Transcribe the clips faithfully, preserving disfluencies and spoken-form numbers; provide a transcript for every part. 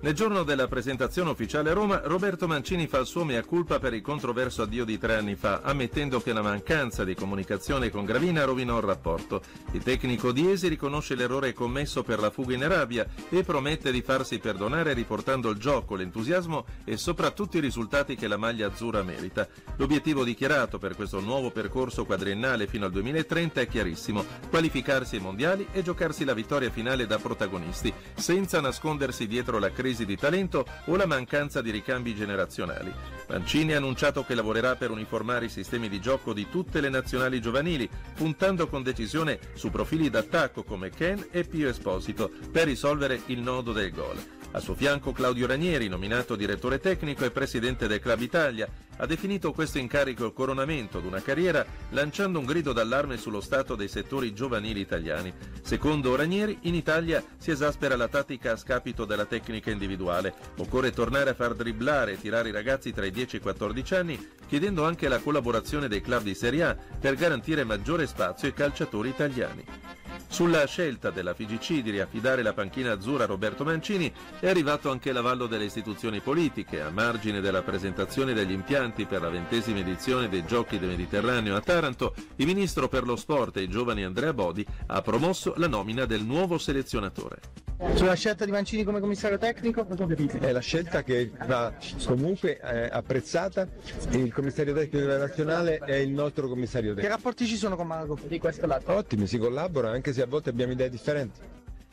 Nel giorno della presentazione ufficiale a Roma, Roberto Mancini fa il suo mea culpa per il controverso addio di tre anni fa, ammettendo che la mancanza di comunicazione con Gravina rovinò il rapporto. Il tecnico Diesi riconosce l'errore commesso per la fuga in Arabia e promette di farsi perdonare riportando il gioco, l'entusiasmo e soprattutto i risultati che la maglia azzurra merita. L'obiettivo dichiarato per questo nuovo percorso quadriennale fino al duemilatrenta è chiarissimo: qualificarsi ai mondiali e giocarsi la vittoria finale da protagonisti, senza nascondersi dietro la crisi di talento o la mancanza di ricambi generazionali. Mancini ha annunciato che lavorerà per uniformare i sistemi di gioco di tutte le nazionali giovanili, puntando con decisione su profili d'attacco come Ken e Pio Esposito per risolvere il nodo del gol. A suo fianco Claudio Ranieri, nominato direttore tecnico e presidente del Club Italia, ha definito questo incarico il coronamento di una carriera, lanciando un grido d'allarme sullo stato dei settori giovanili italiani. Secondo Ranieri, in Italia si esaspera la tattica a scapito della tecnica individuale. Occorre tornare a far dribblare e tirare i ragazzi tra i dieci e i quattordici anni, chiedendo anche la collaborazione dei club di Serie A per garantire maggiore spazio ai calciatori italiani. Sulla scelta della F I G C di riaffidare la panchina azzurra a Roberto Mancini è arrivato anche l'avallo delle istituzioni politiche. A margine della presentazione degli impianti per la ventesima edizione dei Giochi del Mediterraneo a Taranto, il ministro per lo sport e i giovani Andrea Bodi ha promosso la nomina del nuovo selezionatore. Sulla scelta di Mancini come commissario tecnico? È la scelta che va comunque eh, apprezzata. Il commissario tecnico della nazionale è il nostro commissario tecnico. Che rapporti ci sono con Marco di questo lato? Ottimi, si collabora anche se a volte abbiamo idee differenti.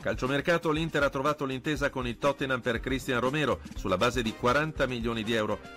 Calciomercato, l'Inter ha trovato l'intesa con il Tottenham per Cristian Romero sulla base di quaranta milioni di euro.